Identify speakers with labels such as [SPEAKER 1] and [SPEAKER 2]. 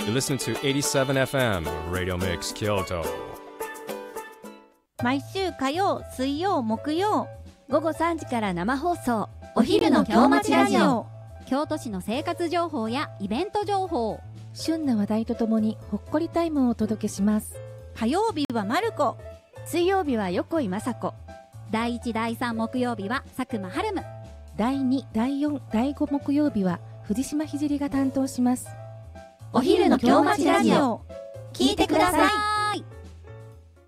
[SPEAKER 1] You listen to 87FM Radio Mix Kyoto.
[SPEAKER 2] 毎週火曜、水曜、木曜
[SPEAKER 3] 午後3時から生放送、
[SPEAKER 2] お昼の京町ラジオ。
[SPEAKER 3] 京都市の生活情報やイベント情報、
[SPEAKER 4] 旬な話題とともにほっこりタイムをお届けします。
[SPEAKER 2] 火曜日はマルコ、
[SPEAKER 3] 水曜日は横井雅子、第1第3木曜日は佐久間春夢、
[SPEAKER 4] 第2、第4、第5木曜日は藤島ひじりが担当します。
[SPEAKER 2] お昼の京町ラジオ、聞いてください。